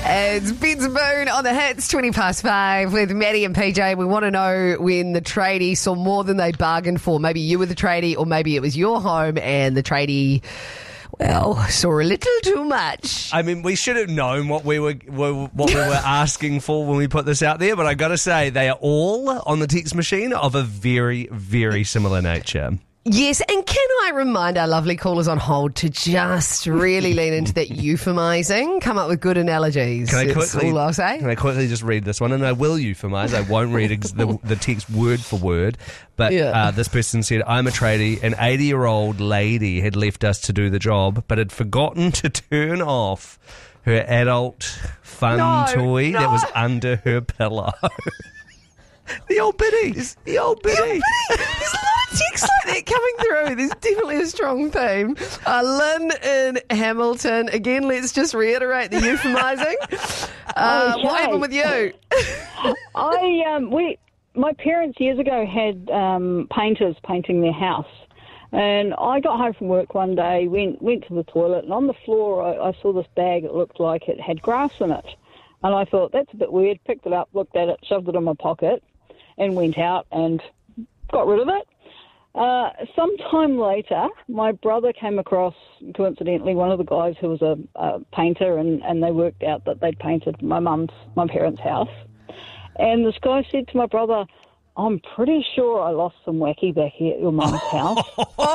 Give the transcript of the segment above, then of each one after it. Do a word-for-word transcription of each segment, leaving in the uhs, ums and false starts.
It's Beds and Boone on the hits, twenty past five with Maddie and P J. We want to know when the tradie saw more than they bargained for. Maybe you were the tradie, or maybe it was your home and the tradie, well, saw a little too much. I mean, we should have known what we were, were what we were asking for when we put this out there, but I got to say, they are all on the text machine of a very, very similar nature. Yes, and can I remind our lovely callers on hold to just really lean into that euphemising, come up with good analogies. Can I That's quickly, all I'll say. Can I quickly just read this one? And I will euphemize. I won't read ex- the, the text word for word. But Yeah. uh, this person said, I'm a tradie. An eighty-year-old lady had left us to do the job, but had forgotten to turn off her adult fun No, toy no. that was under her pillow. The old biddies. The old biddy. There's a lot of texts like that coming through. There's definitely a strong theme. Uh, Lynn in Hamilton. Again, let's just reiterate the euphemising. Uh, Okay. What happened with you? I um, we my parents years ago had um, painters painting their house, and I got home from work one day, went went to the toilet, and on the floor I, I saw this bag. It looked like it had grass in it, and I thought that's a bit weird. Picked it up, looked at it, shoved it in my pocket, and went out and got rid of it. Uh, sometime later, my brother came across, coincidentally, one of the guys who was a, a painter, and, and they worked out that they'd painted my mum's, my parents' house. And this guy said to my brother, I'm pretty sure I lost some wacky back here at your mum's house.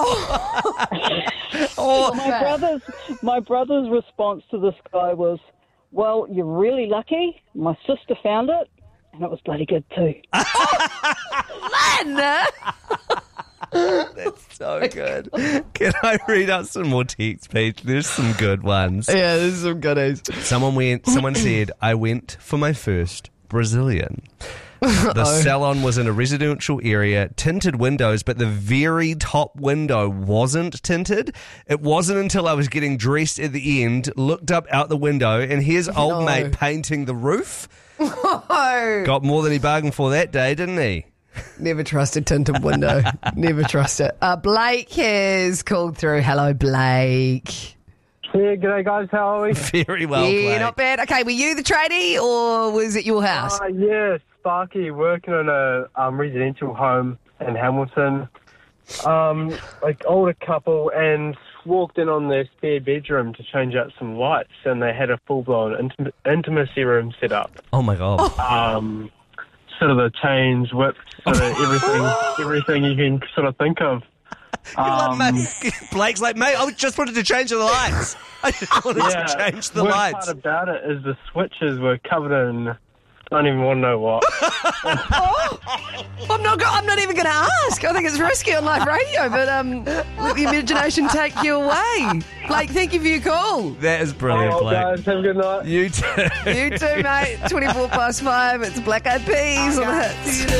Oh, my brother's my brother's response to this guy was, well, you're really lucky. My sister found it, and it was bloody good too. Lynn! That's so good. Can I read out some more texts, Pete? There's some good ones. Yeah, there's some goodies. Someone went. Someone said, I went for my first Brazilian. The salon was in a residential area, tinted windows, but the very top window wasn't tinted. It wasn't until I was getting dressed at the end, looked up out the window, and here's old No. mate painting the roof. Oh, Got more than he bargained for that day, didn't he? never trust a tinted window. Never trust it. Uh, Blake has called through. Hello, Blake. Yeah, g'day guys, how are we? Very well yeah, played. not bad. Okay, were you the tradie or was it your house? Uh, yeah, Sparky, working on a um, residential home in Hamilton. Um, like older couple, and walked in on their spare bedroom to change out some lights, and they had a full-blown intim- intimacy room set up. Oh my god. Um, sort of the chains, whips, sort of everything, everything you can sort of think of. Like, Um, mate, Blake's like, mate, I just wanted to change the lights. I just wanted yeah, to change the worst lights. part about it is the switches were covered in, I don't even want to know what. I'm not. Go- I'm not even going to ask. I think it's risky on live radio, but um, let the imagination take you away. Blake, thank you for your call. That is brilliant, Oh, Blake. guys, have a good night. You too. You too, mate. Twenty-four past five. It's Black Eyed Peas on the hits.